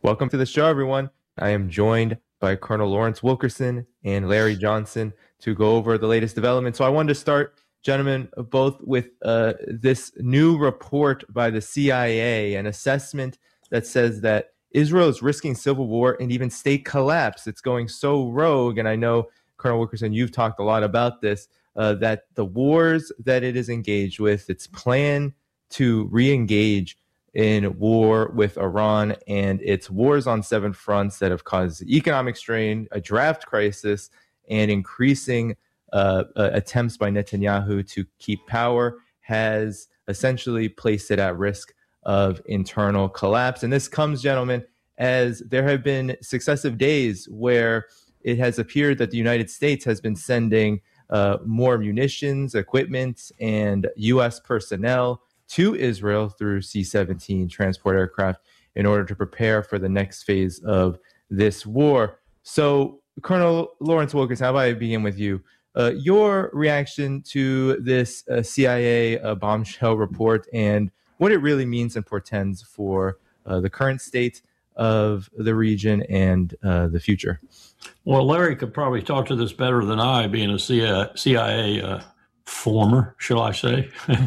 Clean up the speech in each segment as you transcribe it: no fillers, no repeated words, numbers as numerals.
Welcome to the show, everyone. I am joined by Colonel Lawrence Wilkerson and Larry Johnson to go over the latest developments. So I wanted to start, gentlemen, both with this new report by the CIA, an assessment that says that Israel is risking civil war and even state collapse. It's going so rogue, and I know, Colonel Wilkerson, you've talked a lot about this, that the wars that it is engaged with, its plan to re-engage in war with Iran and its wars on seven fronts that have caused economic strain, a draft crisis, and increasing attempts by Netanyahu to keep power has essentially placed it at risk of internal collapse. And this comes, gentlemen, as there have been successive days where it has appeared that the United States has been sending more munitions, equipment, and U.S. personnel to Israel through C-17 transport aircraft in order to prepare for the next phase of this war. So, Colonel Lawrence Wilkerson, how about I begin with you? Your reaction to this CIA bombshell report and what it really means and portends for the current state of the region and the future. Well, Larry could probably talk to this better than I, being a CIA former, shall I say.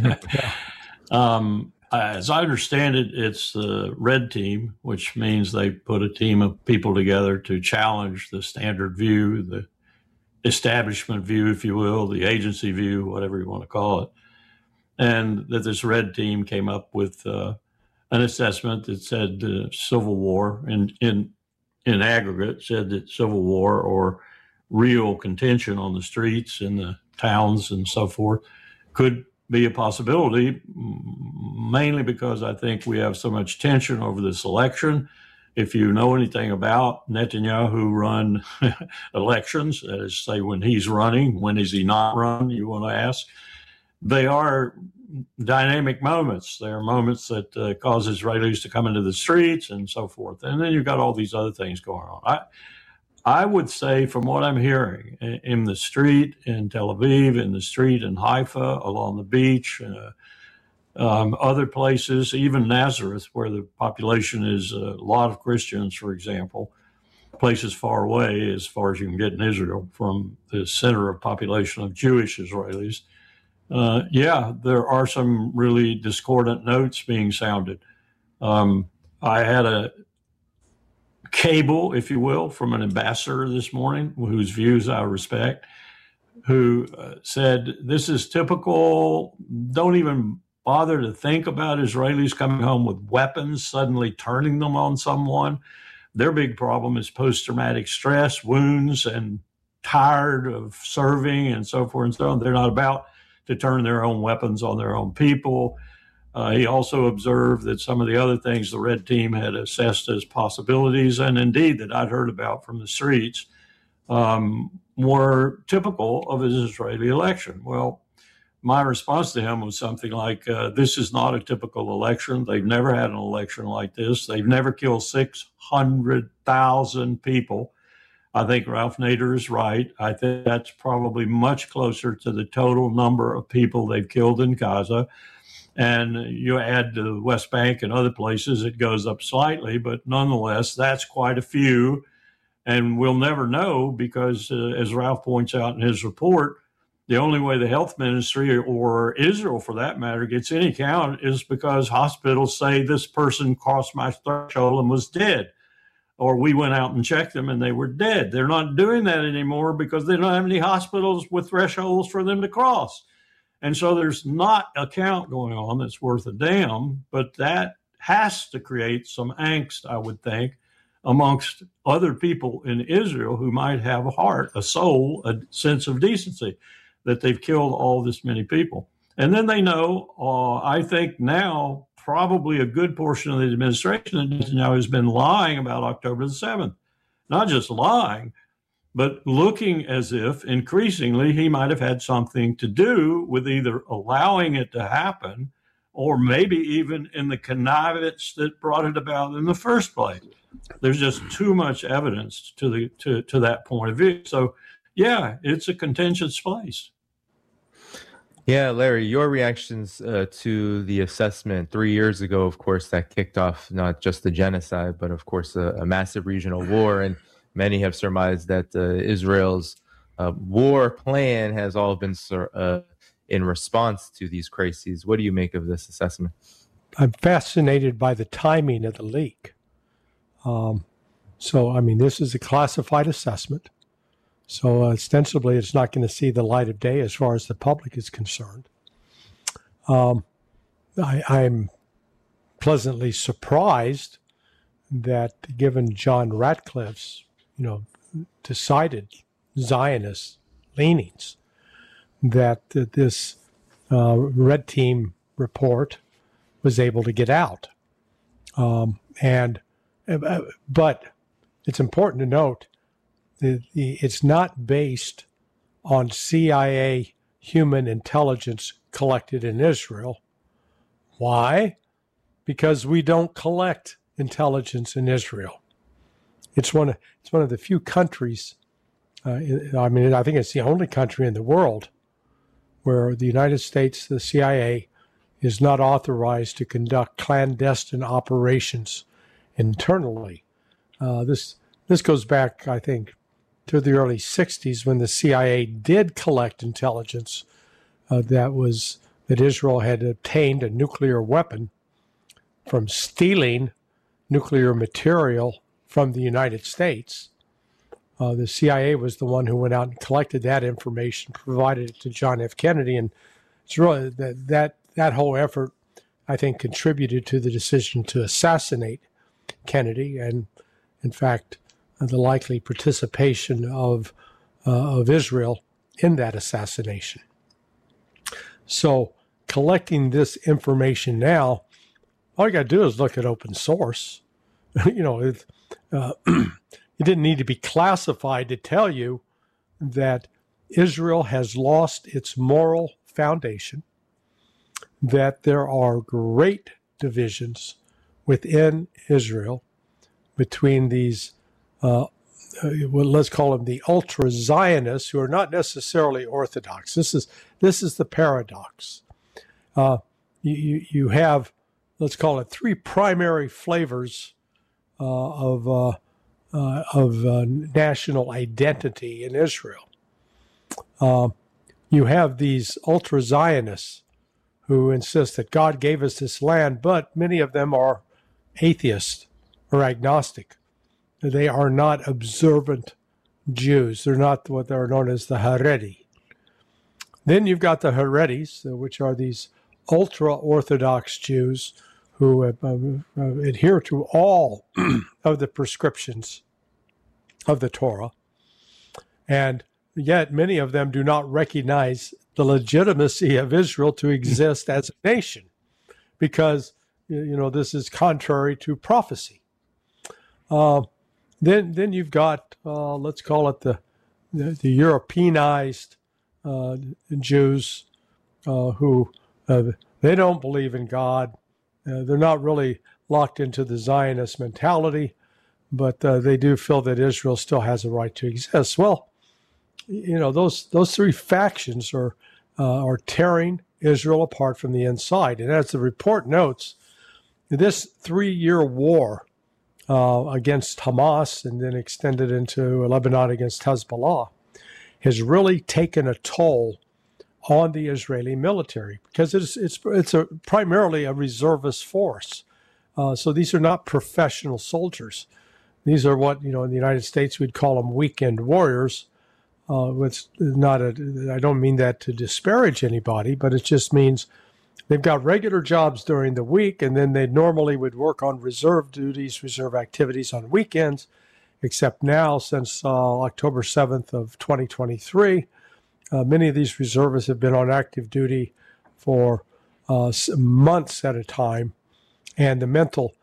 As I understand it, it's the red team, which means they put a team of people together to challenge the standard view, the establishment view, if you will, the agency view, whatever you want to call it. And that this red team came up with an assessment that said civil war, in aggregate, said that civil war or real contention on the streets in the towns and so forth could be a possibility, mainly because I think we have so much tension over this election. If you know anything about Netanyahu run elections, that is, say, when he's running, when is he not run, you want to ask, they are dynamic moments. They are moments that cause Israelis to come into the streets and so forth. And then you've got all these other things going on. I would say, from what I'm hearing, in the street in Tel Aviv, in the street in Haifa, along the beach, other places, even Nazareth, where the population is a lot of Christians, for example, places far away as far as you can get in Israel from the center of population of Jewish Israelis. There are some really discordant notes being sounded. I had a cable, if you will, from an ambassador this morning, whose views I respect, who said, this is typical, don't even bother to think about Israelis coming home with weapons, suddenly turning them on someone. Their big problem is post-traumatic stress, wounds, and tired of serving and so forth and so on. They're not about to turn their own weapons on their own people. He also observed that some of the other things the red team had assessed as possibilities, and indeed that I'd heard about from the streets, were typical of an Israeli election. Well, my response to him was something like, this is not a typical election. They've never had an election like this. They've never killed 600,000 people. I think Ralph Nader is right. I think that's probably much closer to the total number of people they've killed in Gaza. And you add the West Bank and other places, it goes up slightly, but nonetheless, that's quite a few. And we'll never know because, as Ralph points out in his report, the only way the health ministry, or Israel for that matter, gets any count is because hospitals say this person crossed my threshold and was dead. Or we went out and checked them and they were dead. They're not doing that anymore because they don't have any hospitals with thresholds for them to cross. And so there's not a count going on that's worth a damn, but that has to create some angst, I would think, amongst other people in Israel who might have a heart, a soul, a sense of decency, that they've killed all this many people. And then they know, I think now, probably a good portion of the administration that Netanyahu has been lying about October the 7th. Not just lying, but looking as if increasingly he might have had something to do with either allowing it to happen or maybe even in the connivance that brought it about in the first place. There's just too much evidence to that point of view. So, yeah, it's a contentious place. Yeah, Larry, your reactions to the assessment 3 years ago, of course, that kicked off not just the genocide, but of course, a massive regional war. And many have surmised that Israel's war plan has all been in response to these crises. What do you make of this assessment? I'm fascinated by the timing of the leak. So, I mean, this is a classified assessment. So ostensibly, it's not going to see the light of day as far as the public is concerned. I'm pleasantly surprised that given John Ratcliffe's, decided Zionist leanings, that this red team report was able to get out. But it's important to note it's not based on CIA human intelligence collected in Israel. Why? Because we don't collect intelligence in Israel. It's one of the few countries. I think it's the only country in the world where the United States, the CIA, is not authorized to conduct clandestine operations internally. This goes back, I think, to the early 60s when the CIA did collect intelligence that Israel had obtained a nuclear weapon from stealing nuclear material from the United States. The CIA was the one who went out and collected that information, provided it to John F. Kennedy, and it's really that whole effort, I think, contributed to the decision to assassinate Kennedy, and in fact, the likely participation of Israel in that assassination. So, collecting this information now, all you got to do is look at open source. It didn't need to be classified to tell you that Israel has lost its moral foundation, that there are great divisions within Israel between these let's call them the ultra-Zionists, who are not necessarily Orthodox. This is the paradox. You have, let's call it, three primary flavors of national identity in Israel. You have these ultra-Zionists who insist that God gave us this land, but many of them are atheists or agnostic. They are not observant Jews. They're not what they're known as the Haredi. Then you've got the Haredis, which are these ultra-Orthodox Jews who adhere to all of the prescriptions of the Torah. And yet many of them do not recognize the legitimacy of Israel to exist as a nation because, this is contrary to prophecy. Then you've got, let's call it the Europeanized Jews who they don't believe in God. They're not really locked into the Zionist mentality, but they do feel that Israel still has a right to exist. Well, those three factions are tearing Israel apart from the inside. And as the report notes, this 3-year war against Hamas and then extended into Lebanon against Hezbollah has really taken a toll on the Israeli military because it's primarily a reservist force. So these are not professional soldiers. These are what, in the United States, we'd call them weekend warriors. It's not I don't mean that to disparage anybody, but it just means they've got regular jobs during the week, and then they normally would work on reserve duties, reserve activities on weekends, except now, since October 7th of 2023, many of these reservists have been on active duty for months at a time, and the mental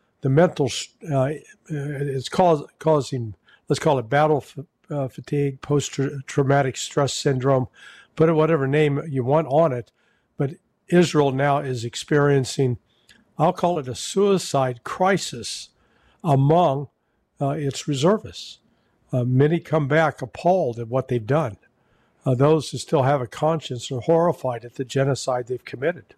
is causing, let's call it battle fatigue, post-traumatic stress syndrome, put it whatever name you want on it, but Israel now is experiencing, I'll call it a suicide crisis among its reservists. Many come back appalled at what they've done. those who still have a conscience are horrified at the genocide they've committed.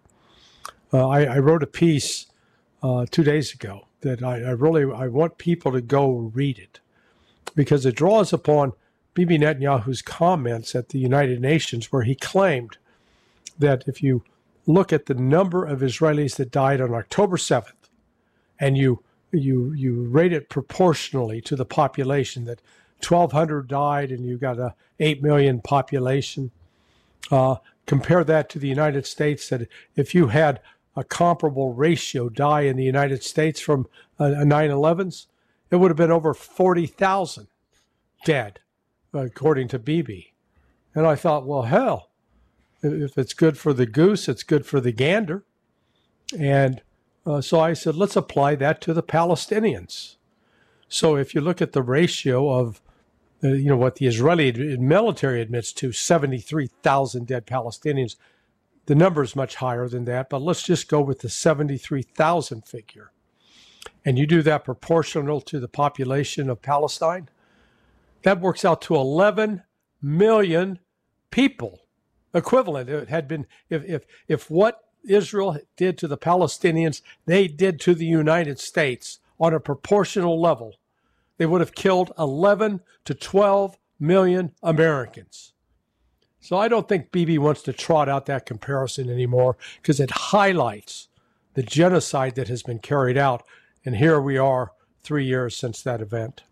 I wrote a piece 2 days ago that I want people to go read it, because it draws upon Bibi Netanyahu's comments at the United Nations, where he claimed that if you look at the number of Israelis that died on October 7th, and you rate it proportionally to the population, that 1,200 died and you got a 8 million population. Compare that to the United States, that if you had a comparable ratio die in the United States from 9/11s, it would have been over 40,000 dead, according to Bibi. And I thought, well, hell, if it's good for the goose, it's good for the gander. And so I said, let's apply that to the Palestinians. So if you look at the ratio of, what the Israeli military admits to, 73,000 dead Palestinians, the number is much higher than that, but let's just go with the 73,000 figure. And you do that proportional to the population of Palestine, that works out to 11 million people equivalent. It had been, if what Israel did to the Palestinians, they did to the United States on a proportional level, they would have killed 11 to 12 million Americans. So I don't think Bibi wants to trot out that comparison anymore, because it highlights the genocide that has been carried out. And here we are 3 years since that event.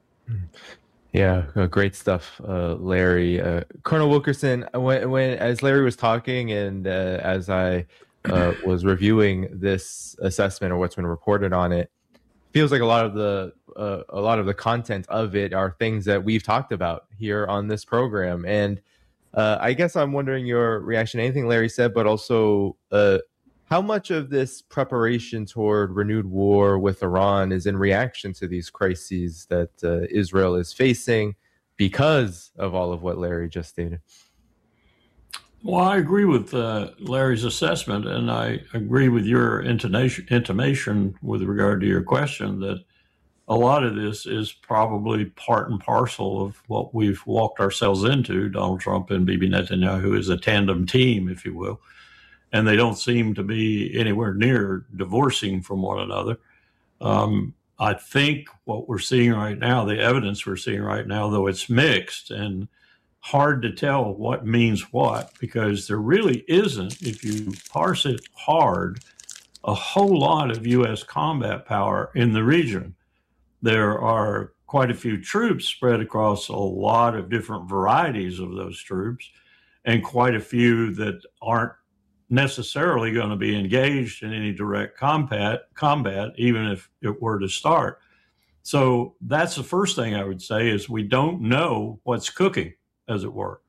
Yeah, great stuff, Larry. Colonel Wilkerson, when as Larry was talking and as I was reviewing this assessment or what's been reported on it, feels like a lot of the content of it are things that we've talked about here on this program. And I guess I'm wondering your reaction to anything Larry said, but also how much of this preparation toward renewed war with Iran is in reaction to these crises that Israel is facing because of all of what Larry just stated? Well, I agree with Larry's assessment, and I agree with your intimation with regard to your question that a lot of this is probably part and parcel of what we've walked ourselves into. Donald Trump and Bibi Netanyahu is a tandem team, if you will, and they don't seem to be anywhere near divorcing from one another. I think what we're seeing right now, the evidence we're seeing right now, though it's mixed and hard to tell what means what, because there really isn't, if you parse it hard, a whole lot of U.S. combat power in the region. There are quite a few troops spread across a lot of different varieties of those troops, and quite a few that aren't necessarily going to be engaged in any direct combat, even if it were to start. So that's the first thing I would say, is we don't know what's cooking, as it were.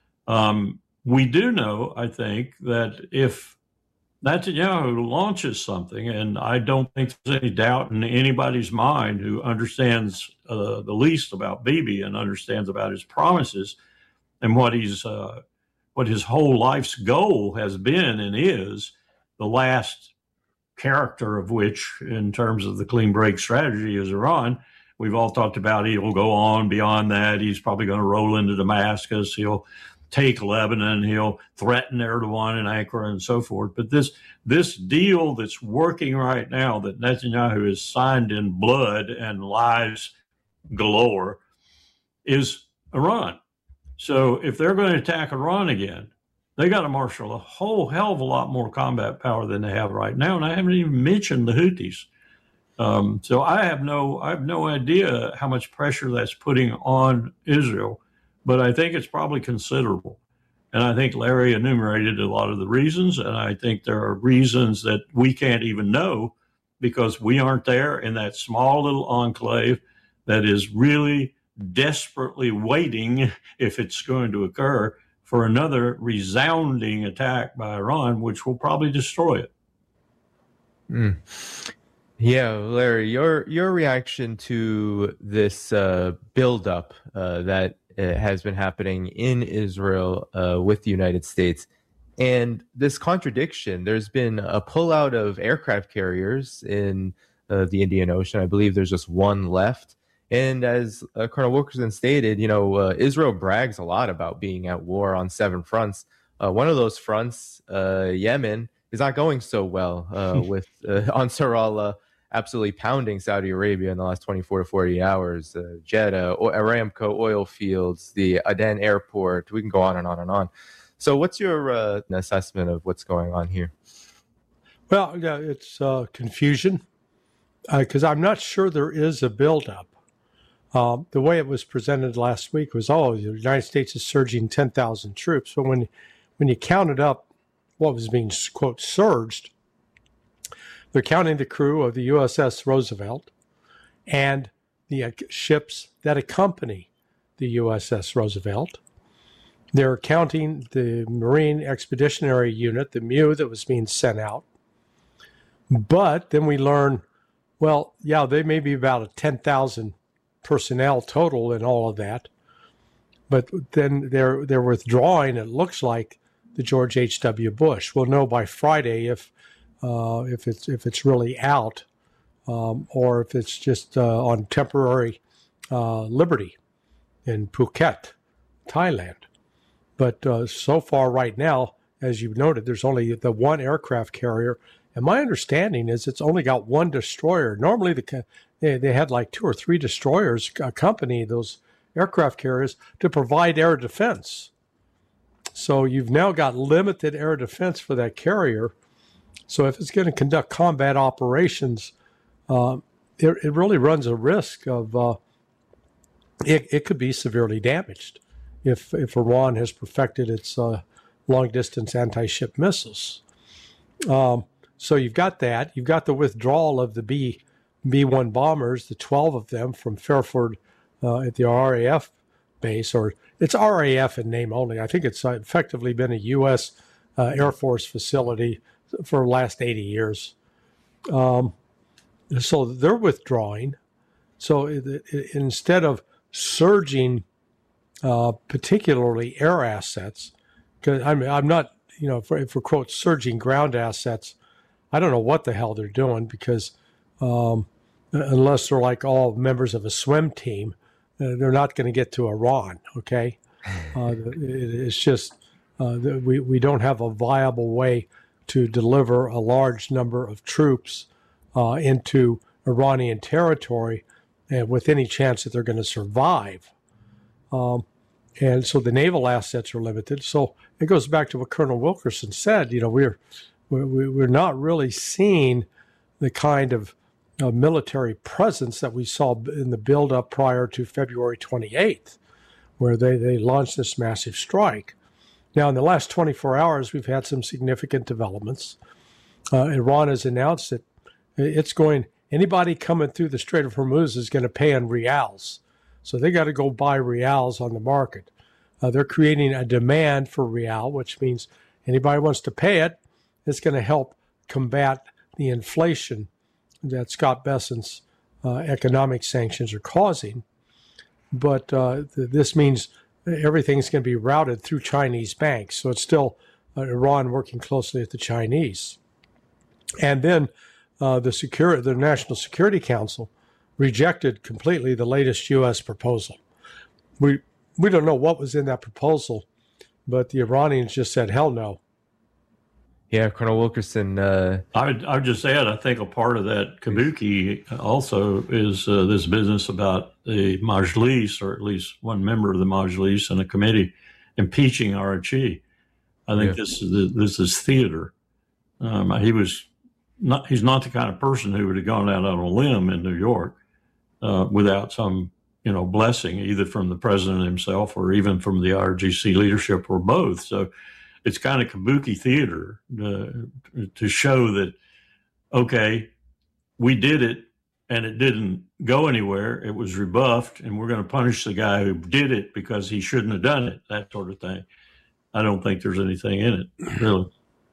We do know, I think, that if Netanyahu launches something, and I don't think there's any doubt in anybody's mind who understands the least about Bibi and understands about his promises and what his whole life's goal has been and is, the last character of which, in terms of the clean break strategy, is Iran. We've all talked about he'll go on beyond that. He's probably going to roll into Damascus. He'll take Lebanon. He'll threaten Erdogan and Ankara and so forth. But this deal that's working right now, that Netanyahu has signed in blood and lies galore, is Iran. So if they're going to attack Iran again, they got to marshal a whole hell of a lot more combat power than they have right now. And I haven't even mentioned the Houthis. So I have no idea how much pressure that's putting on Israel, but I think it's probably considerable. And I think Larry enumerated a lot of the reasons, and I think there are reasons that we can't even know because we aren't there in that small little enclave that is really desperately waiting, if it's going to occur, for another resounding attack by Iran, which will probably destroy it. Yeah, Larry, your reaction to this buildup that has been happening in Israel with the United States, and this contradiction. There's been a pullout of aircraft carriers in the Indian Ocean. I believe there's just one left. And as Colonel Wilkerson stated, Israel brags a lot about being at war on 7 fronts. One of those fronts, Yemen, is not going so well with Ansar Allah absolutely pounding Saudi Arabia in the last 24 to 48 hours. Jeddah, Aramco oil fields, the Aden airport. We can go on and on and on. So what's your assessment of what's going on here? Well, yeah, it's confusion because I'm not sure there is a buildup. The way it was presented last week was, the United States is surging 10,000 troops. But when you counted up what was being, quote, surged, they're counting the crew of the USS Roosevelt and the ships that accompany the USS Roosevelt. They're counting the Marine Expeditionary Unit, the MEU, that was being sent out. But then we learn, they may be about 10,000 personnel total in all of that. But then they're withdrawing, it looks like, the George H.W. Bush. We'll know by Friday if it's really out or if it's just on temporary liberty in Phuket, Thailand. But so far right now, as you've noted, there's only the one aircraft carrier. And my understanding is it's only got one destroyer. Normally they had like 2 or 3 destroyers accompany those aircraft carriers to provide air defense. So you've now got limited air defense for that carrier. So if it's going to conduct combat operations, it really runs a risk of it could be severely damaged if Iran has perfected its long-distance anti-ship missiles. So you've got that. You've got the withdrawal of the B-1 bombers, the 12 of them from Fairford at the RAF base, or it's RAF in name only. I think it's effectively been a U.S. Air Force facility for the last 80 years. So they're withdrawing. So instead of surging particularly air assets, because I'm not, for quote, surging ground assets, I don't know what the hell they're doing because unless they're like all members of a swim team, they're not going to get to Iran, okay? It's just we don't have a viable way to deliver a large number of troops into Iranian territory with any chance that they're going to survive. And so the naval assets are limited. So it goes back to what Colonel Wilkerson said. We're not really seeing the kind of military presence that we saw in the buildup prior to February 28th, where they launched this massive strike. Now, in the last 24 hours, we've had some significant developments. Iran has announced that anybody coming through the Strait of Hormuz is going to pay in rials. So they got to go buy rials on the market. They're creating a demand for rial, which means anybody wants to pay it, it's going to help combat the inflation that Scott Bessent's economic sanctions are causing. But this means everything's going to be routed through Chinese banks. So it's still Iran working closely with the Chinese. And then the National Security Council rejected completely the latest U.S. proposal. We don't know what was in that proposal, but the Iranians just said, hell no. Yeah, Colonel Wilkerson. I would just add, I think a part of that kabuki also is this business about the Majlis, or at least one member of the Majlis and a committee, impeaching Araghchi. I think this is theater. He's not the kind of person who would have gone out on a limb in New York without some blessing, either from the president himself or even from the IRGC leadership, or both. So it's kind of kabuki theater to show that, okay, we did it and it didn't go anywhere. It was rebuffed, and we're going to punish the guy who did it because he shouldn't have done it, that sort of thing. I don't think there's anything in it, really.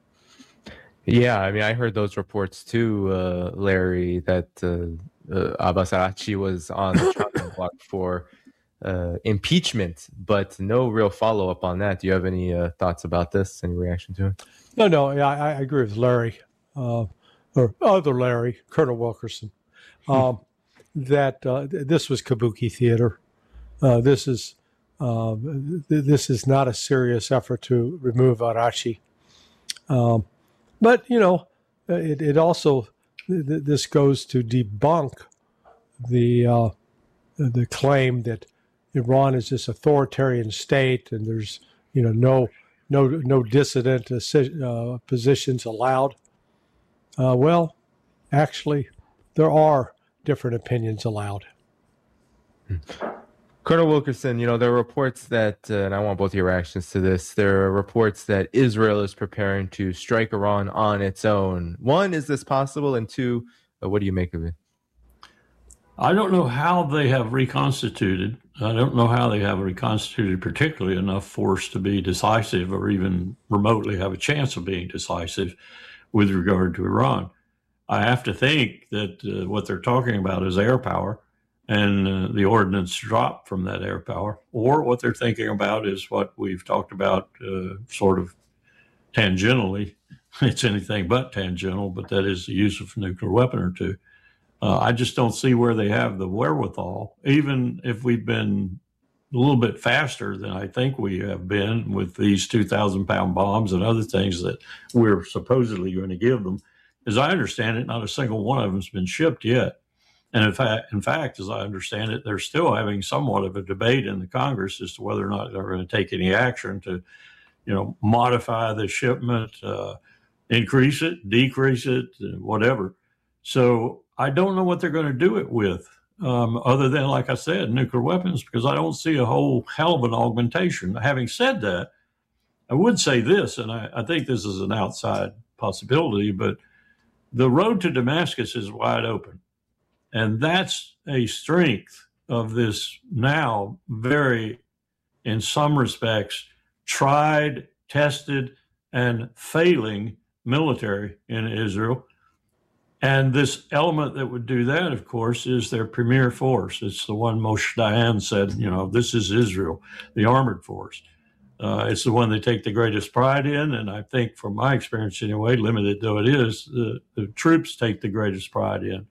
Yeah, I mean, I heard those reports too, Larry, that Abbas Araghchi was on the chopping block for impeachment, but no real follow-up on that. Do you have any thoughts about this? Any reaction to it? No, I agree with Larry, or other Larry, Colonel Wilkerson. that this was kabuki theater. This is not a serious effort to remove Arachi. But it also this goes to debunk the claim that Iran is this authoritarian state and there's no dissident positions allowed. Well, actually, there are different opinions allowed. Colonel Wilkerson, there are reports that, and I want both your reactions to this, there are reports that Israel is preparing to strike Iran on its own. One, is this possible? And two, what do you make of it? I don't know how they have reconstituted. I don't know how they have reconstituted particularly enough force to be decisive or even remotely have a chance of being decisive with regard to Iran. I have to think that what they're talking about is air power and the ordnance dropped from that air power. Or what they're thinking about is what we've talked about sort of tangentially. It's anything but tangential, but that is the use of a nuclear weapon or two. I just don't see where they have the wherewithal, even if we've been a little bit faster than I think we have been with these 2,000-pound bombs and other things that we're supposedly going to give them. As I understand it, not a single one of them has been shipped yet. And in fact, as I understand it, they're still having somewhat of a debate in the Congress as to whether or not they're going to take any action to, modify the shipment, increase it, decrease it, whatever. So I don't know what they're going to do it with, other than, like I said, nuclear weapons, because I don't see a whole hell of an augmentation. Having said that, I would say this, and I think this is an outside possibility, but the road to Damascus is wide open. And that's a strength of this now very, in some respects, tried, tested, and failing military in Israel. And this element that would do that, of course, is their premier force. It's the one Moshe Dayan said, this is Israel, the armored force. It's the one they take the greatest pride in. And I think from my experience anyway, limited though it is, the troops take the greatest pride in.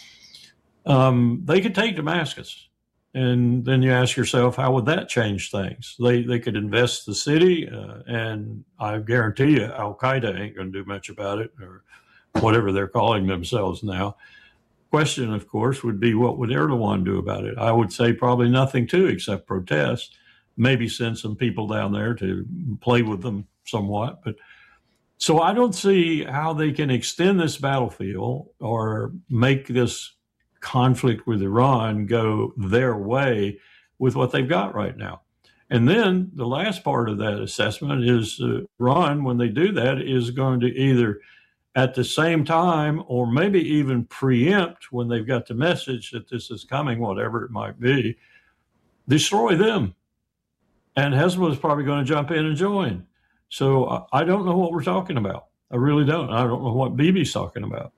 They could take Damascus. And then you ask yourself, how would that change things? They could invest the city, and I guarantee you Al-Qaeda ain't going to do much about it, or whatever they're calling themselves now. Question, of course, would be, what would Erdogan do about it? I would say probably nothing too, except protest, maybe send some people down there to play with them somewhat. But so I don't see how they can extend this battlefield or make this conflict with Iran go their way with what they've got right now. And then the last part of that assessment is Iran, when they do that, is going to either at the same time or maybe even preempt, when they've got the message that this is coming, whatever it might be, destroy them. And Hezbollah is probably going to jump in and join. So I don't know what we're talking about. I really don't. I don't know what Bibi's talking about.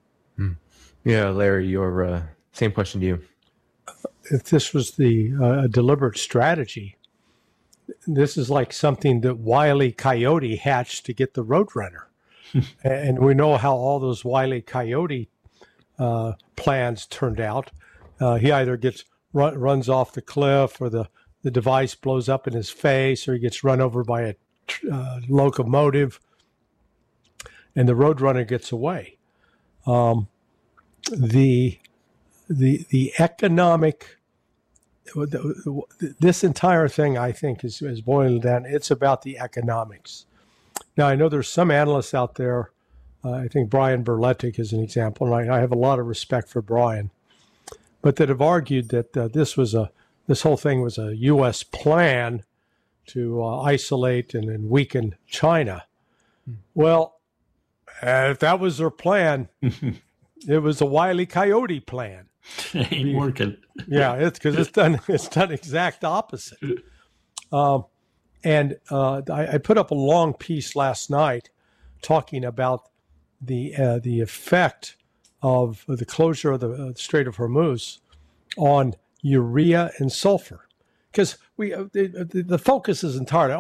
Yeah, Larry, your same question to you. If this was the deliberate strategy, this is like something that Wile E. Coyote hatched to get the Roadrunner. And we know how all those Wile E. Coyote plans turned out. He either runs off the cliff, or the device blows up in his face, or he gets run over by a locomotive, and the Roadrunner gets away. The economic, this entire thing, I think, is boiling down. It's about the economics. Now, I know there's some analysts out there. I think Brian Berletic is an example, and I have a lot of respect for Brian, but that have argued that this whole thing was a U.S. plan to isolate and weaken China. Well, if that was their plan, it was a Wile E. Coyote plan. Ain't working. Yeah, it's because it's done exact opposite. And I put up a long piece last night talking about the effect of the closure of the Strait of Hormuz on urea and sulfur, because the focus is entirely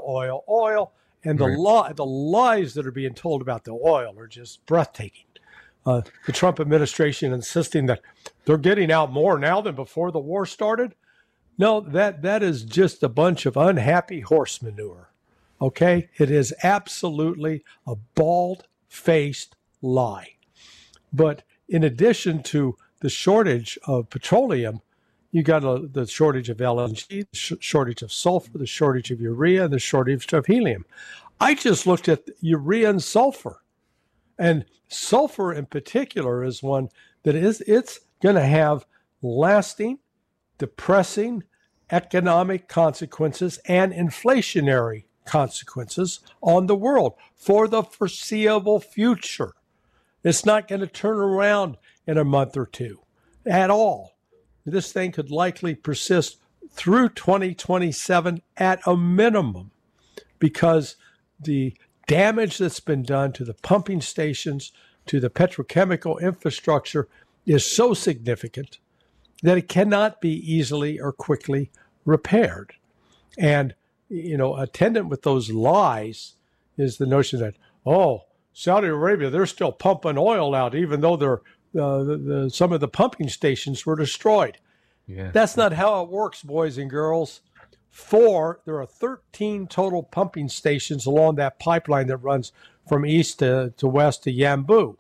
oil, and the lies that are being told about the oil are just breathtaking. the Trump administration insisting that they're getting out more now than before the war started. No, that is just a bunch of unhappy horse manure. Okay? It is absolutely a bald-faced lie. But in addition to the shortage of petroleum, you got the shortage of LNG, the shortage of sulfur, the shortage of urea, and the shortage of helium. I just looked at urea and sulfur. And sulfur in particular is one that it's going to have lasting, depressing economic consequences and inflationary consequences on the world for the foreseeable future. It's not going to turn around in a month or two at all. This thing could likely persist through 2027 at a minimum because the damage that's been done to the pumping stations, to the petrochemical infrastructure is so significant that it cannot be easily or quickly repaired. And, attendant with those lies is the notion that, Saudi Arabia, they're still pumping oil out, even though some of the pumping stations were destroyed. Yeah. That's not how it works, boys and girls. There are 13 total pumping stations along that pipeline that runs from east to west to Yanbu.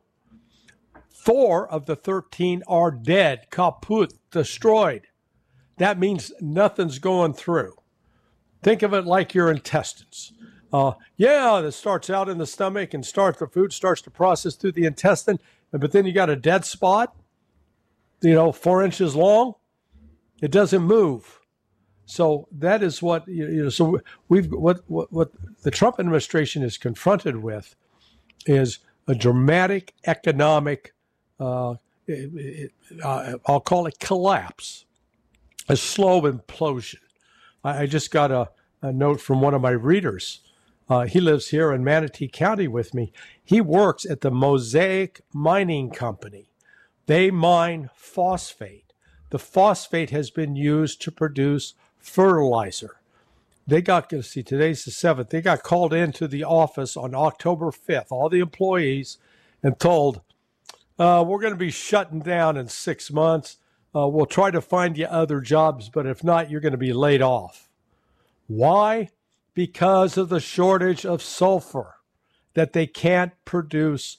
4 of the 13 are dead, kaput, destroyed. That means nothing's going through. Think of it like your intestines. That starts out in the stomach and the food starts to process through the intestine, but then you got a dead spot, 4 inches long. It doesn't move. So that is what So what the Trump administration is confronted with is a dramatic economic, I'll call it collapse, a slow implosion. I just got a note from one of my readers. He lives here in Manatee County with me. He works at the Mosaic Mining Company. They mine phosphate. The phosphate has been used to produce fertilizer. Today's the 7th. They got called into the office on October 5th, all the employees, and told, we're going to be shutting down in 6 months. We'll try to find you other jobs, but if not, you're going to be laid off. Why? Because of the shortage of sulfur, that they can't produce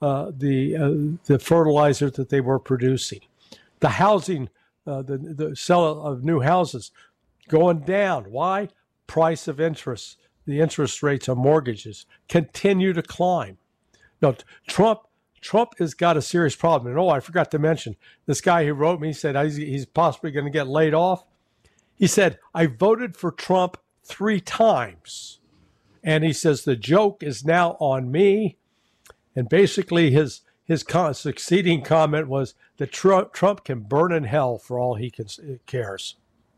the fertilizer that they were producing. The housing, the sale of new houses going down. Why? Price of interest. The interest rates on mortgages continue to climb. Now, Trump has got a serious problem. And I forgot to mention, this guy who wrote me, he said he's possibly going to get laid off. He said, I voted for Trump 3 times. And he says, the joke is now on me. And basically his succeeding comment was that Trump can burn in hell for all he cares.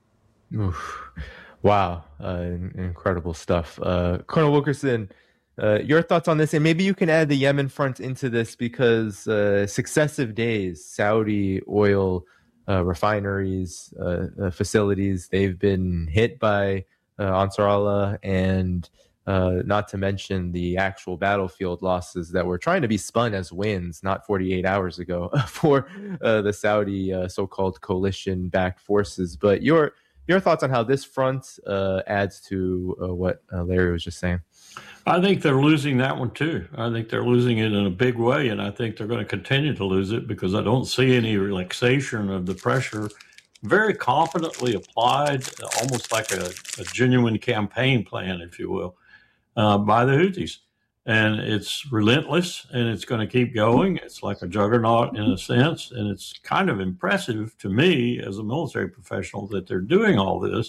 Oof. Wow. Incredible stuff. Colonel Wilkerson, your thoughts on this, and maybe you can add the Yemen front into this because successive days, Saudi oil refineries, facilities, they've been hit by Ansar Allah, and not to mention the actual battlefield losses that were trying to be spun as wins not 48 hours ago for the Saudi so-called coalition-backed forces. But your thoughts on how this front adds to what Larry was just saying? I think they're losing that one too. I think they're losing it in a big way, and I think they're going to continue to lose it because I don't see any relaxation of the pressure. Very competently applied, almost like a genuine campaign plan, if you will, by the Houthis. And it's relentless, and it's going to keep going. It's like a juggernaut in a sense, and it's kind of impressive to me as a military professional that they're doing all this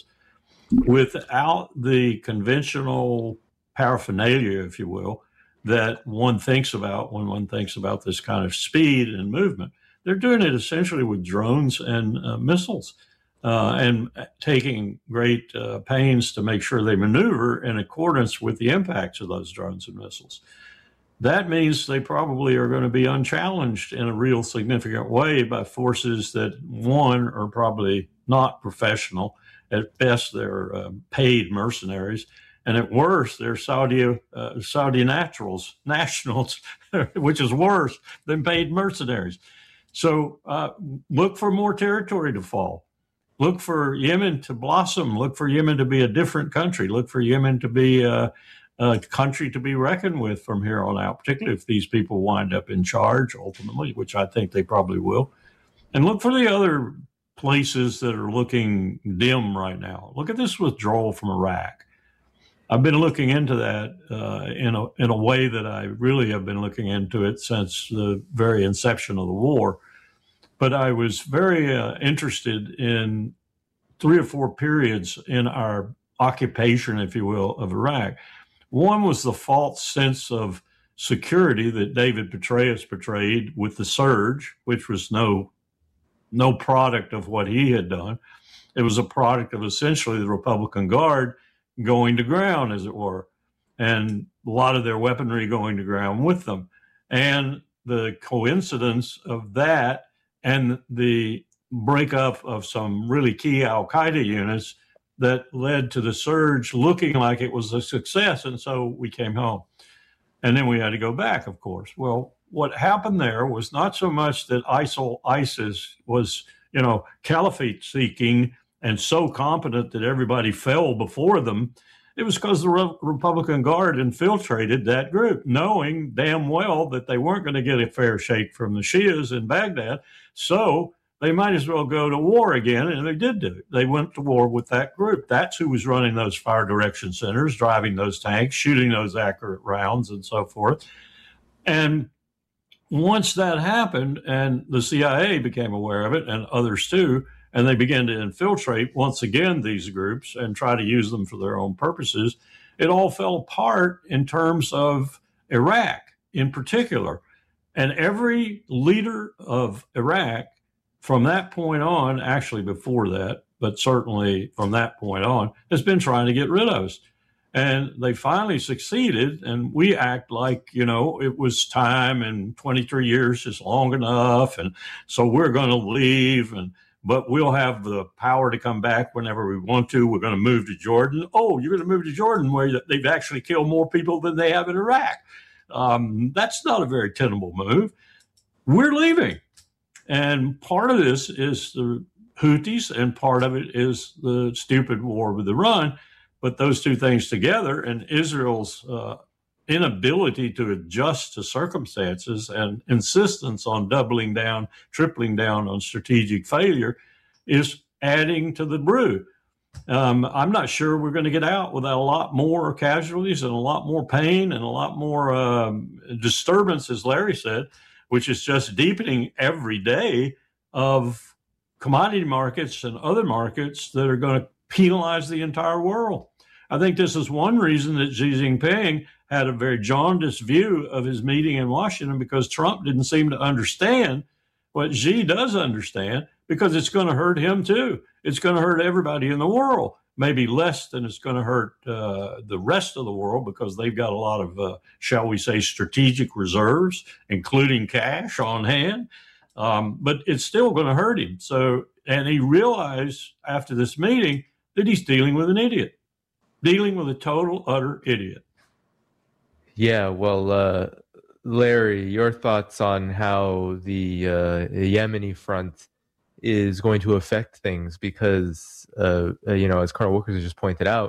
without the conventional paraphernalia, if you will, that one thinks about when one thinks about this kind of speed and movement. They're doing it essentially with drones and missiles and taking great pains to make sure they maneuver in accordance with the impacts of those drones and missiles. That means they probably are going to be unchallenged in a real significant way by forces that, one, are probably not professional. At best, they're paid mercenaries. And at worst, they're Saudi nationals, which is worse than paid mercenaries. So look for more territory to fall. Look for Yemen to blossom. Look for Yemen to be a different country. Look for Yemen to be a country to be reckoned with from here on out, particularly if these people wind up in charge ultimately, which I think they probably will. And look for the other places that are looking dim right now. Look at this withdrawal from Iraq. I've been looking into that in a way that I really have been looking into it since the very inception of the war. But I was very interested in 3 or 4 periods in our occupation, if you will, of Iraq. One was the false sense of security that David Petraeus portrayed with the surge, which was no product of what he had done. It was a product of essentially the Republican Guard going to ground, as it were, and a lot of their weaponry going to ground with them. And the coincidence of that and the breakup of some really key al-Qaeda units that led to the surge looking like it was a success. And so we came home. And then we had to go back, of course. Well, what happened there was not so much that ISIS was, caliphate seeking and so competent that everybody fell before them. It was because the Republican Guard infiltrated that group, knowing damn well that they weren't going to get a fair shake from the Shias in Baghdad. So they might as well go to war again. And they did do it. They went to war with that group. That's who was running those fire direction centers, driving those tanks, shooting those accurate rounds and so forth. And once that happened and the CIA became aware of it and others too, and they began to infiltrate once again these groups and try to use them for their own purposes, it all fell apart in terms of Iraq in particular. And every leader of Iraq from that point on, actually before that, but certainly from that point on, has been trying to get rid of us. And they finally succeeded, and we act like, it was time and 23 years is long enough, and so we're going to leave, but we'll have the power to come back whenever we want to. We're going to move to Jordan. Oh, you're going to move to Jordan where they've actually killed more people than they have in Iraq. That's not a very tenable move. We're leaving. And part of this is the Houthis, and part of it is the stupid war with Iran. But those two things together and Israel's inability to adjust to circumstances and insistence on doubling down, tripling down on strategic failure is adding to the brew. I'm not sure we're going to get out without a lot more casualties and a lot more pain and a lot more disturbance, as Larry said, which is just deepening every day of commodity markets and other markets that are going to penalize the entire world. I think this is one reason that Xi Jinping had a very jaundiced view of his meeting in Washington, because Trump didn't seem to understand what Xi does understand, because it's going to hurt him too. It's going to hurt everybody in the world, maybe less than it's going to hurt the rest of the world, because they've got a lot of, shall we say, strategic reserves, including cash on hand. But it's still going to hurt him. So, and he realized after this meeting that he's dealing with an idiot, dealing with a total, utter idiot. Yeah, well, Larry, your thoughts on how the Yemeni front is going to affect things, because, as Colonel Wilkerson just pointed out,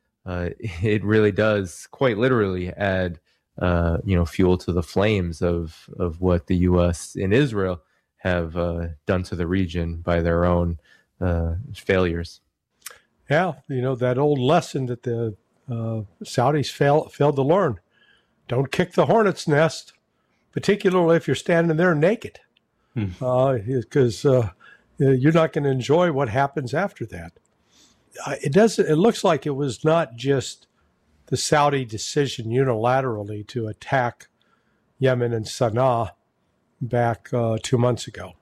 it really does quite literally add, fuel to the flames of what the U.S. and Israel have done to the region by their own failures. Yeah, that old lesson that the Saudis failed to learn. Don't kick the hornet's nest, particularly if you're standing there naked, because you're not going to enjoy what happens after that. It looks like it was not just the Saudi decision unilaterally to attack Yemen and Sana'a back 2 months ago.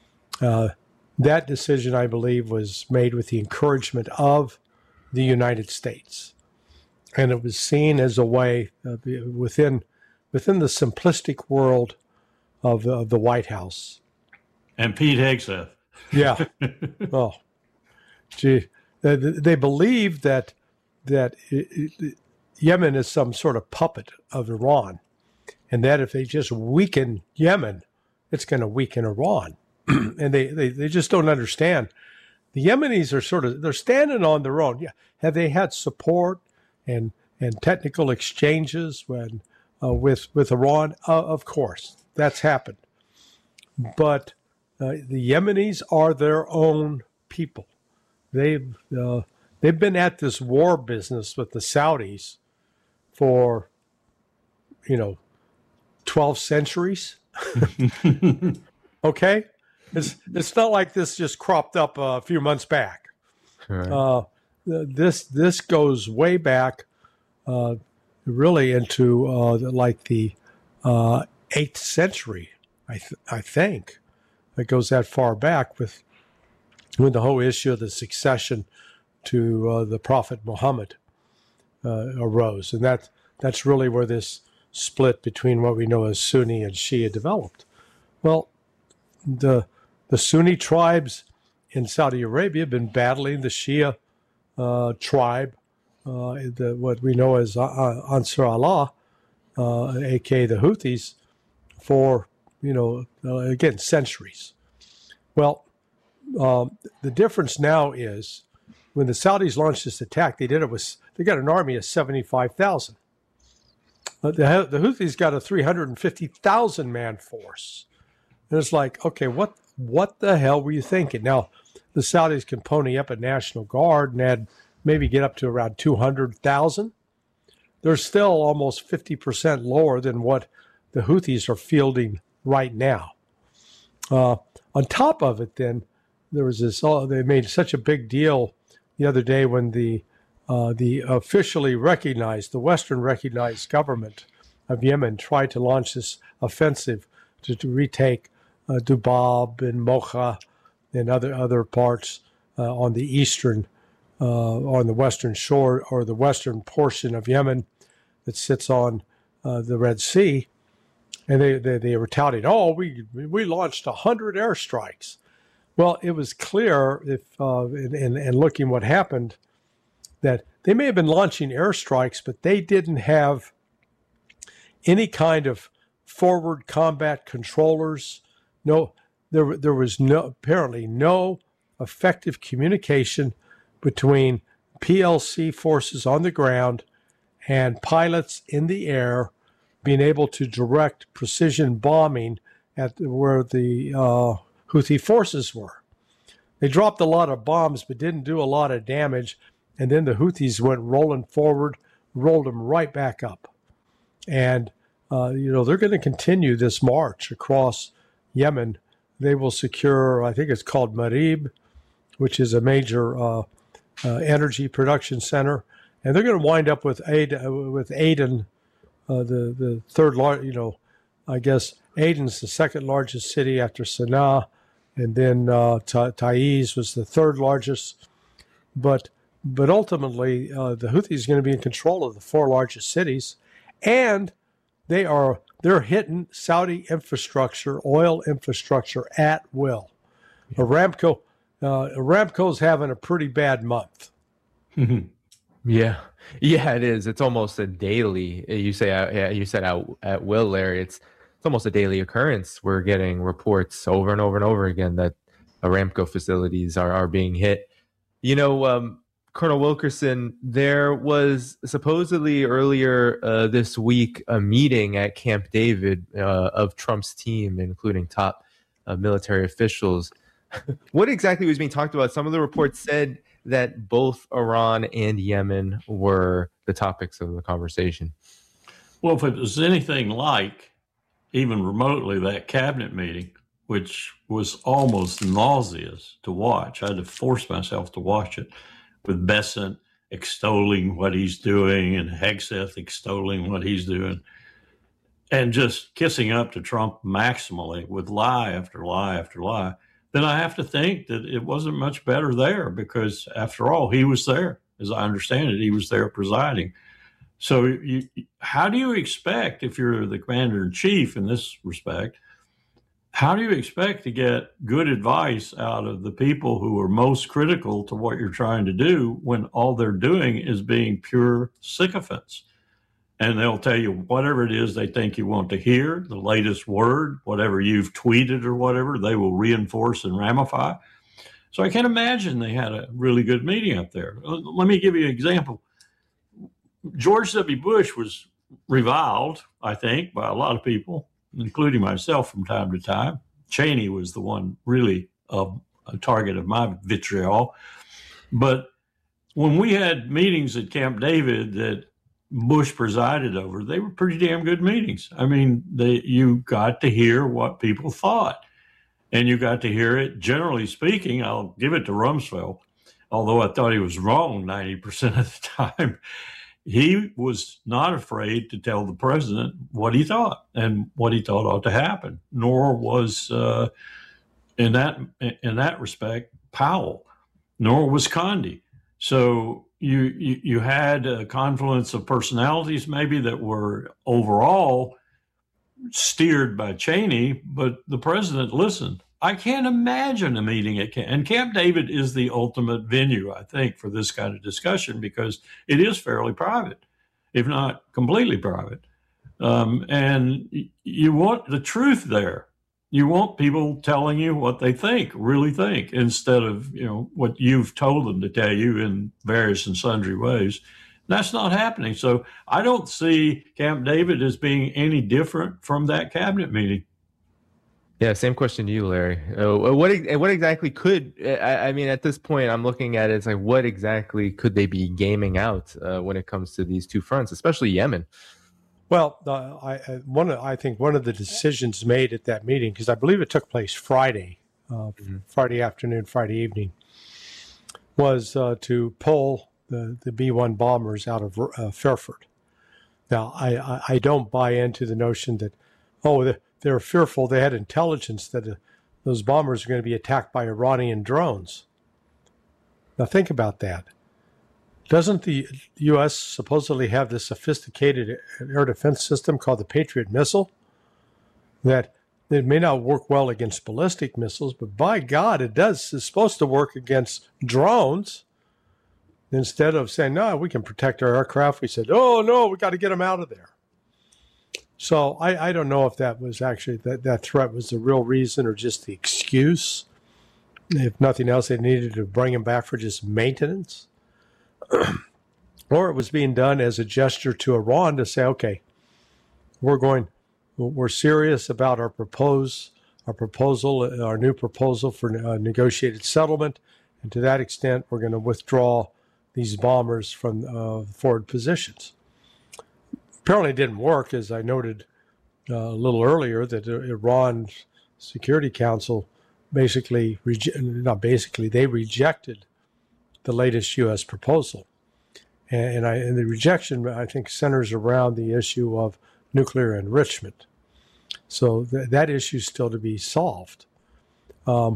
That decision, I believe, was made with the encouragement of the United States. And it was seen as a way within the simplistic world of the White House. And Pete Hegseth. Yeah. Oh, gee. They believe that Yemen is some sort of puppet of Iran, and that if they just weaken Yemen, it's going to weaken Iran. And they just don't understand. The Yemenis are they're standing on their own. Yeah. Have they had support and technical exchanges with Iran? Of course, that's happened. But the Yemenis are their own people. They've been at this war business with the Saudis for 12 centuries. Okay, it's not like this just cropped up a few months back. Right. This goes way back, really into like the 8th century. I think it goes that far back with when the whole issue of the succession to the Prophet Muhammad arose, and that's really where this split between what we know as Sunni and Shia developed. Well, the Sunni tribes in Saudi Arabia have been battling the Shia tribe, what we know as Ansar Allah, aka the Houthis, for again centuries. Well, the difference now is when the Saudis launched this attack, they got an army of 75,000. The Houthis got a 350,000 man force. And it's like, okay, what the hell were you thinking? Now, the Saudis can pony up a National Guard and maybe get up to around 200,000. They're still almost 50% lower than what the Houthis are fielding right now. On top of it, then, there was this. They made such a big deal the other day when the officially recognized, the Western recognized government of Yemen tried to launch this offensive to retake Dubab and Mocha and other parts on the western shore or the western portion of Yemen that sits on the Red Sea. And they were touting, we launched 100 airstrikes. Well, it was clear, in looking what happened, that they may have been launching airstrikes, but they didn't have any kind of forward combat controllers. No, there was apparently no effective communication between PLC forces on the ground and pilots in the air being able to direct precision bombing at where the Houthi forces were. They dropped a lot of bombs but didn't do a lot of damage, and then the Houthis went rolling forward, rolled them right back up. And they're going to continue this march across Yemen. They will secure, I think it's called Marib, which is a major energy production center, and they're going to wind up with Aden, the third largest. I guess Aden's the second largest city after Sana'a, and then Taiz was the third largest. But ultimately, the Houthis are going to be in control of the 4 largest cities, and they're hitting Saudi infrastructure, oil infrastructure at will. Aramco's having a pretty bad month. Yeah, it is. It's almost a daily. You said at will, Larry. It's almost a daily occurrence. We're getting reports over and over and over again that Aramco facilities are being hit. Colonel Wilkerson, there was supposedly earlier this week a meeting at Camp David of Trump's team, including top military officials. What exactly was being talked about? Some of the reports said that both Iran and Yemen were the topics of the conversation. Well, if it was anything like even remotely that cabinet meeting, which was almost nauseous to watch, I had to force myself to watch it, with Bessent extolling what he's doing and Hegseth extolling what he's doing, and just kissing up to Trump maximally with lie after lie after lie, then I have to think that it wasn't much better there, because after all, he was there. As I understand it, he was there presiding. So how do you expect, if you're the commander-in-chief in this respect, how do you expect to get good advice out of the people who are most critical to what you're trying to do when all they're doing is being pure sycophants? and they'll tell you whatever it is they think you want to hear, the latest word, whatever you've tweeted or whatever, they will reinforce and ramify. So I can imagine they had a really good meeting up there. Let me give you an example. George W. Bush was reviled, I think, by a lot of people, including myself from time to time. Cheney was the one really a target of my vitriol. But when we had meetings at Camp David that Bush presided over, they were pretty damn good meetings. I mean, you got to hear what people thought, and you got to hear it, generally speaking. I'll give it to Rumsfeld, although I thought he was wrong 90% of the time. He was not afraid to tell the president what he thought and what he thought ought to happen, nor was, in that respect, Powell, nor was Condi. So you had a confluence of personalities maybe that were overall steered by Cheney, but the president listened. I can't imagine a meeting at Camp. And Camp David is the ultimate venue, I think, for this kind of discussion because it is fairly private, if not completely private. And you want the truth there. You want people telling you what they think, really think, instead of, what you've told them to tell you in various and sundry ways. That's not happening. So I don't see Camp David as being any different from that cabinet meeting. Yeah, same question to you, Larry. What exactly could, I mean, at this point, I'm looking at it, it's like, what exactly could they be gaming out when it comes to these two fronts, especially Yemen? Well, I think one of the decisions made at that meeting, because I believe it took place Friday, Friday afternoon, Friday evening, was to pull the B-1 bombers out of Fairford. Now, I don't buy into the notion that, they're fearful. They had intelligence that those bombers are going to be attacked by Iranian drones. Now, think about that. Doesn't the U.S. supposedly have this sophisticated air defense system called the Patriot missile? That it may not work well against ballistic missiles, but by God, it does. It's supposed to work against drones. Instead of saying, no, we can protect our aircraft, we said, oh, no, we got to get them out of there. So I don't know if that was actually, that threat was the real reason or just the excuse. If nothing else, they needed to bring them back for just maintenance. Or it was being done as a gesture to Iran to say, okay, we're serious about our new proposal for negotiated settlement. And to that extent, we're going to withdraw these bombers from forward positions. Apparently it didn't work, as I noted a little earlier, that Iran Security Council they rejected the latest U.S. proposal. And the rejection, I think, centers around the issue of nuclear enrichment. So that issue is still to be solved. As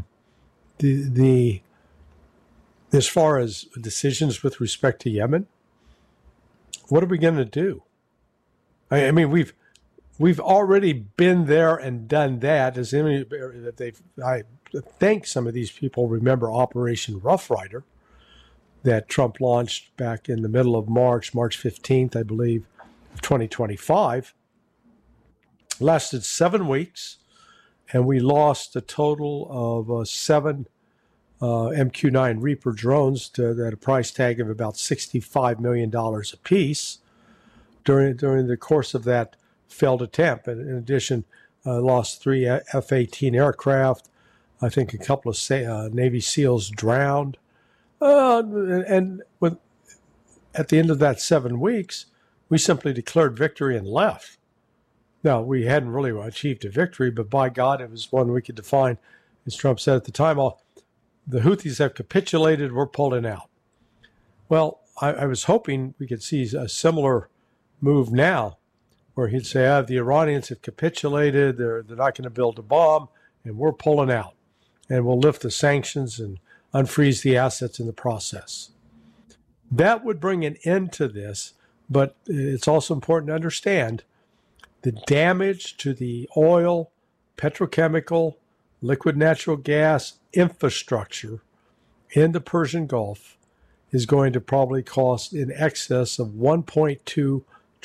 far as decisions with respect to Yemen, what are we going to do? I mean, we've already been there and done that. I think some of these people remember Operation Rough Rider that Trump launched back in the middle of March 15th, I believe, of 2025. Lasted 7 weeks, and we lost a total of 7 MQ-9 Reaper drones at a price tag of about $65 million apiece during the course of that failed attempt. And in addition, lost 3 F-18 aircraft. I think a couple of Navy SEALs drowned. At the end of that 7 weeks, we simply declared victory and left. Now, we hadn't really achieved a victory, but by God, it was one we could define, as Trump said at the time, the Houthis have capitulated, we're pulling out. Well, I was hoping we could see a similar move now, where he'd say, the Iranians have capitulated, they're not going to build a bomb, and we're pulling out. And we'll lift the sanctions and unfreeze the assets in the process. That would bring an end to this, but it's also important to understand the damage to the oil, petrochemical, liquid natural gas infrastructure in the Persian Gulf is going to probably cost in excess of $1.2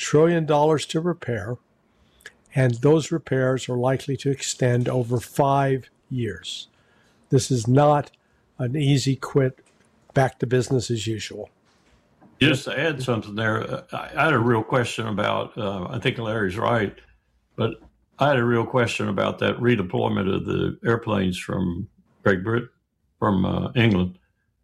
trillion to repair, and those repairs are likely to extend over 5 years. This is not an easy quit, back to business as usual. Just to add something there, I had a real question about, I think Larry's right, but I had a real question about that redeployment of the airplanes from Great Britain, from England.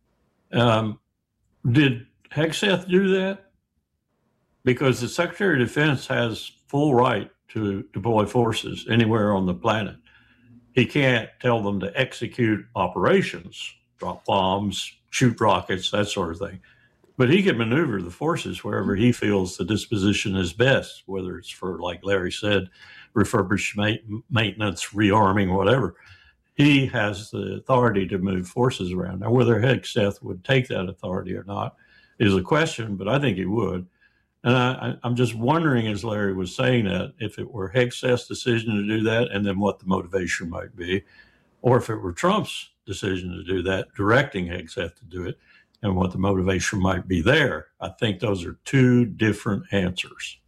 Did Hegseth do that? Because the Secretary of Defense has full right to deploy forces anywhere on the planet. He can't tell them to execute operations, drop bombs, shoot rockets, that sort of thing. But he can maneuver the forces wherever he feels the disposition is best, whether it's for, like Larry said, refurbishment, maintenance, rearming, whatever. He has the authority to move forces around. Now, whether Hegseth would take that authority or not is a question, but I think he would. And I'm just wondering, as Larry was saying that, if it were Hegseth's decision to do that, and then what the motivation might be, or if it were Trump's decision to do that, directing Hegseth to do it, and what the motivation might be there. I think those are two different answers.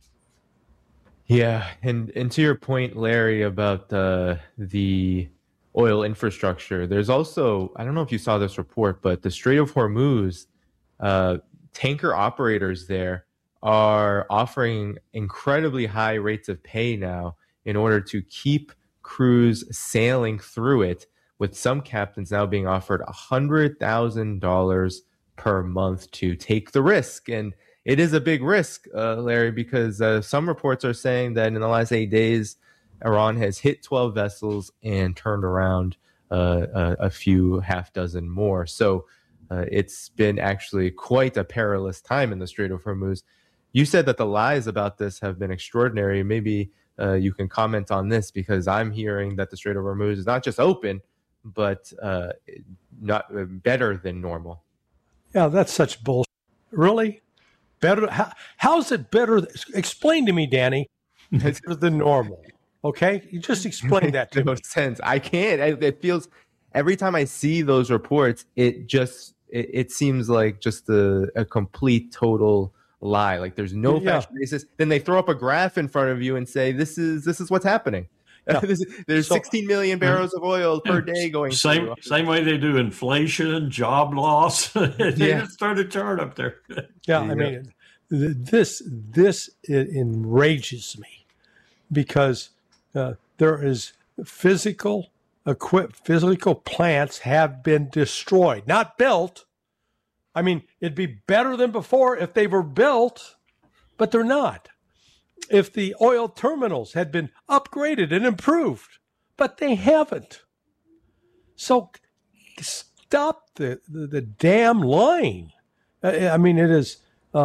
Yeah, and to your point, Larry, about the oil infrastructure, there's also, I don't know if you saw this report, but the Strait of Hormuz, tanker operators there are offering incredibly high rates of pay now in order to keep crews sailing through it, with some captains now being offered $100,000 per month to take the risk. And it is a big risk, Larry, because some reports are saying that in the last 8 days, Iran has hit 12 vessels and turned around a few half dozen more. So it's been actually quite a perilous time in the Strait of Hormuz. You said that the lies about this have been extraordinary. Maybe you can comment on this, because I'm hearing that the Strait of Hormuz is not just open, but not better than normal. Yeah, that's such bullshit. Really? Better? How's it better? Explain to me, Danny. Better than normal. Okay? You just explain that to me. No sense. I can't. It feels, every time I see those reports, it seems like just a complete, total lie. Like there's no factual basis. Then they throw up a graph in front of you and say, this is what's happening. Yeah. There's 16 million barrels of oil per day going through. Same way they do inflation, job loss. They just throw the chart up there. Yeah, I mean, this it enrages me, because there is physical plants have been destroyed, not built. I mean, it'd be better than before if they were built, but they're not. If the oil terminals had been upgraded and improved, but they haven't. So stop the damn lying. I mean, it is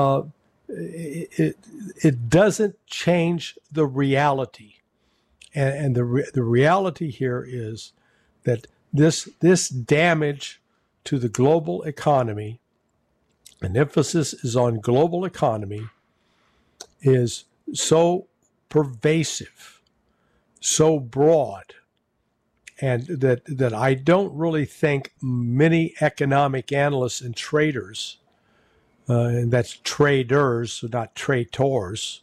it doesn't change the reality, and the reality here is that this damage to the global economy, and emphasis is on global economy, is so pervasive, so broad, and that I don't really think many economic analysts and traders, and that's traders, not traitors,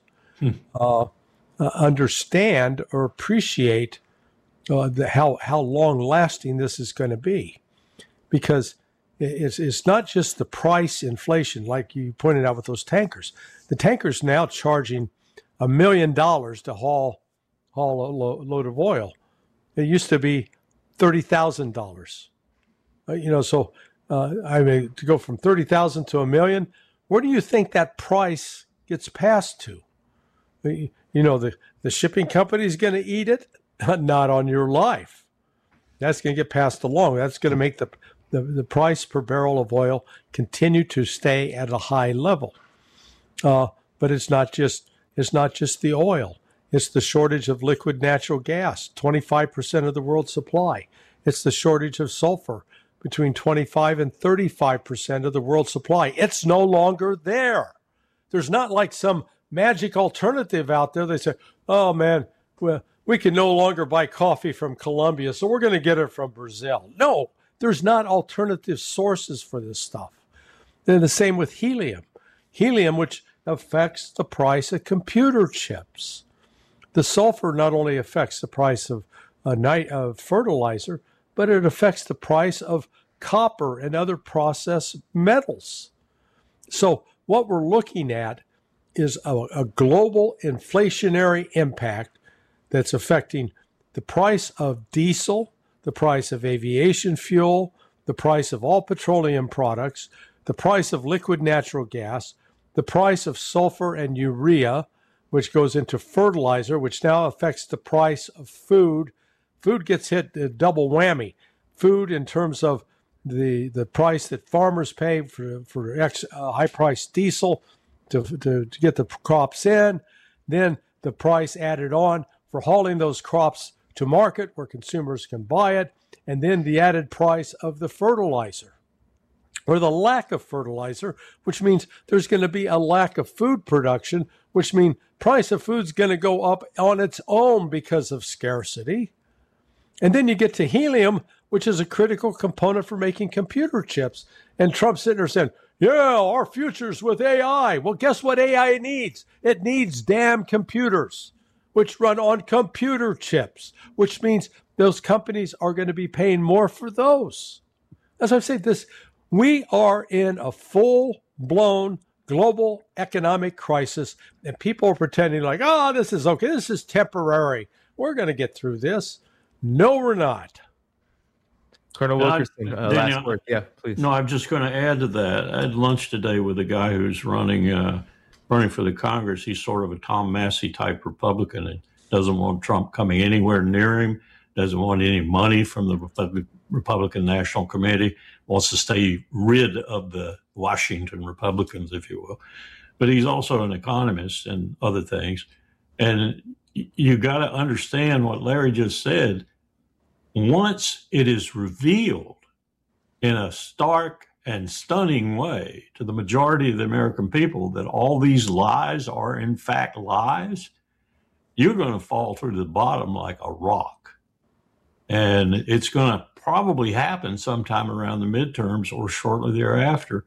understand or appreciate how long-lasting this is going to be. Because it's not just the price inflation, like you pointed out with those tankers. The tankers now charging $1 million to haul a load of oil. It used to be $30,000. So I mean, to go from 30,000 to $1 million, where do you think that price gets passed to? The shipping company is going to eat it, not on your life. That's going to get passed along. That's going to make the price per barrel of oil continue to stay at a high level. But it's not just the oil. It's the shortage of liquid natural gas, 25% of the world's supply. It's the shortage of sulfur, between 25 and 35% of the world's supply. It's no longer there. There's not like some magic alternative out there. They say, oh man, well, we can no longer buy coffee from Colombia, so we're going to get it from Brazil. No, there's not alternative sources for this stuff. Then the same with helium. Helium, which affects the price of computer chips. The sulfur not only affects the price of fertilizer, but it affects the price of copper and other processed metals. So what we're looking at is a global inflationary impact that's affecting the price of diesel, the price of aviation fuel, the price of all petroleum products, the price of liquid natural gas, the price of sulfur and urea, which goes into fertilizer, which now affects the price of food. Food gets hit a double whammy. Food in terms of the price that farmers pay for high-priced diesel to get the crops in, then the price added on for hauling those crops to market where consumers can buy it, and then the added price of the fertilizer or the lack of fertilizer, which means there's going to be a lack of food production, which means price of food's going to go up on its own because of scarcity. And then you get to helium, which is a critical component for making computer chips. And Trump's sitting there saying, yeah, our future's with AI. Well, guess what AI needs? It needs damn computers, which run on computer chips, which means those companies are going to be paying more for those. As I've said, we are in a full-blown global economic crisis, and people are pretending like, oh, this is okay. This is temporary. We're going to get through this. No, we're not. Colonel Wilkerson, last word. Yeah, please. No, I'm just going to add to that. I had lunch today with a guy who's running for the Congress. He's sort of a Tom Massey type Republican and doesn't want Trump coming anywhere near him, doesn't want any money from the Republican National Committee, wants to stay rid of the Washington Republicans, if you will. But he's also an economist and other things. And you got to understand what Larry just said. Once it is revealed in a stark and stunning way to the majority of the American people that all these lies are in fact lies, you're going to fall through the bottom like a rock. And it's going to probably happen sometime around the midterms or shortly thereafter.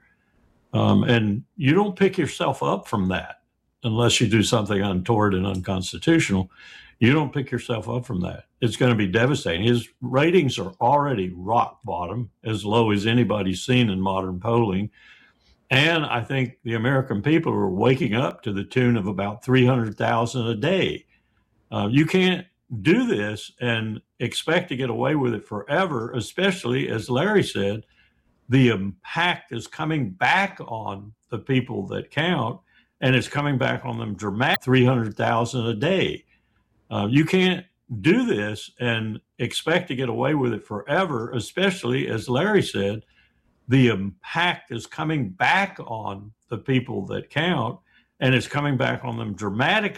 And you don't pick yourself up from that unless you do something untoward and unconstitutional. You don't pick yourself up from that. It's going to be devastating. His ratings are already rock bottom, as low as anybody's seen in modern polling. And I think the American people are waking up to the tune of about 300,000 a day. You can't do this and expect to get away with it forever, especially, as Larry said, the impact is coming back on the people that count, and it's coming back on them dramatic, 300,000 a day. You can't do this and expect to get away with it forever, especially, as Larry said, the impact is coming back on the people that count, and it's coming back on them dramatically.